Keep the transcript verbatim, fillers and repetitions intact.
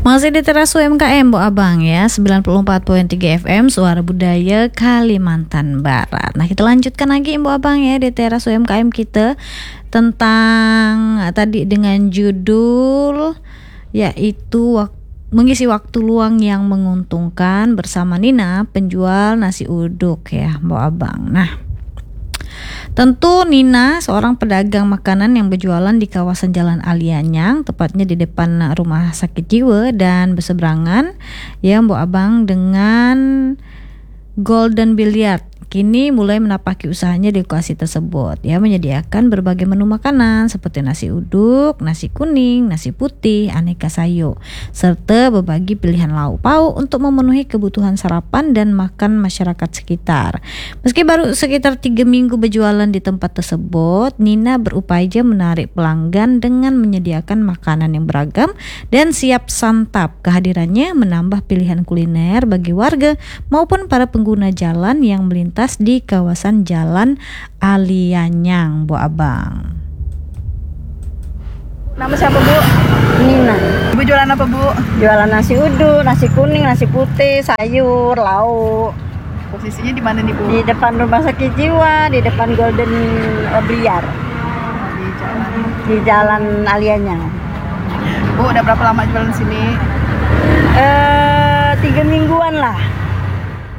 Masih di teras U M K M Bu Abang ya, sembilan puluh empat koma tiga F M Suara Budaya Kalimantan Barat. Nah, kita lanjutkan lagi Bu Abang ya di teras U M K M kita tentang tadi dengan judul yaitu wak- mengisi waktu luang yang menguntungkan bersama Nina, penjual nasi uduk ya Bu Abang. Nah, tentu Nina seorang pedagang makanan yang berjualan di kawasan Jalan Alianyang, tepatnya di depan rumah sakit jiwa dan berseberangan ya Bu Abang dengan Golden Billiard. Kini mulai menapaki usahanya di lokasi tersebut ya, menyediakan berbagai menu makanan seperti nasi uduk, nasi kuning, nasi putih, aneka sayur, serta berbagi pilihan lauk pauk untuk memenuhi kebutuhan sarapan dan makan masyarakat sekitar. Meski baru sekitar tiga minggu berjualan di tempat tersebut, Nina berupaya menarik pelanggan dengan menyediakan makanan yang beragam dan siap santap. Kehadirannya menambah pilihan kuliner bagi warga maupun para pengguna jalan yang melintas di kawasan Jalan Alianyang Bu Abang. Nama siapa Bu? Nina. Ibu jualan apa Bu? Jualan nasi uduk, nasi kuning, nasi putih, sayur, lauk. Posisinya di mana nih Bu? Di depan rumah sakit jiwa, di depan Golden Billiard, Di jalan. di Jalan Alianyang. Bu udah berapa lama jualan di sini? Eh, tiga mingguan lah.